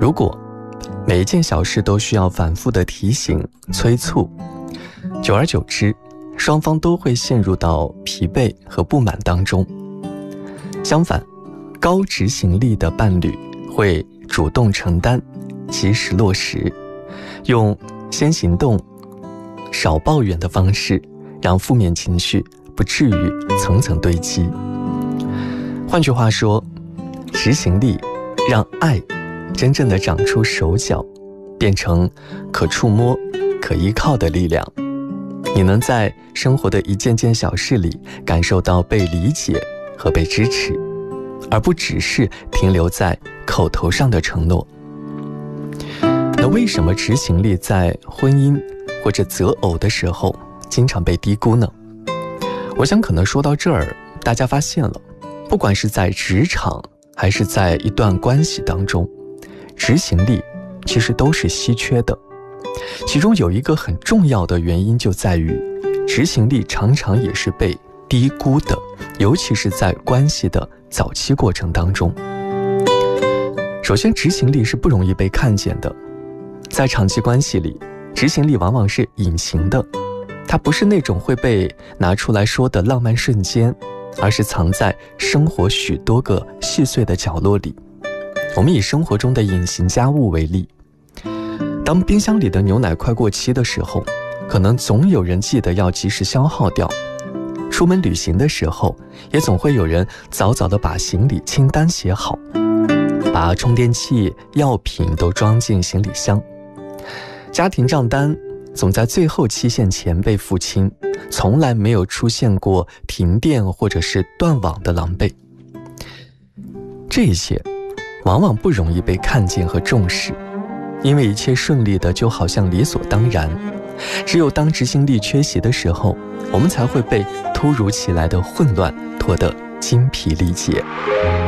如果每一件小事都需要反复的提醒、催促，久而久之，双方都会陷入到疲惫和不满当中。相反，高执行力的伴侣会主动承担，及时落实，用先行动、少抱怨的方式，让负面情绪不至于层层堆积。换句话说，执行力让爱真正的长出手脚，变成可触摸、可依靠的力量。你能在生活的一件件小事里感受到被理解和被支持，而不只是停留在口头上的承诺。那为什么执行力在婚姻或者择偶的时候经常被低估呢？我想可能说到这儿，大家发现了，不管是在职场还是在一段关系当中，执行力其实都是稀缺的。其中有一个很重要的原因就在于，执行力常常也是被低估的，尤其是在关系的早期过程当中。首先，执行力是不容易被看见的，在长期关系里，执行力往往是隐形的，它不是那种会被拿出来说的浪漫瞬间，而是藏在生活许多个细碎的角落里。我们以生活中的隐形家务为例，当冰箱里的牛奶快过期的时候，可能总有人记得要及时消耗掉。出门旅行的时候，也总会有人早早地把行李清单写好，把充电器、药品都装进行李箱。家庭账单总在最后期限前被付清，从来没有出现过停电或者是断网的狼狈。这一切往往不容易被看见和重视，因为一切顺利的就好像理所当然。只有当执行力缺席的时候，我们才会被突如其来的混乱拖得精疲力竭。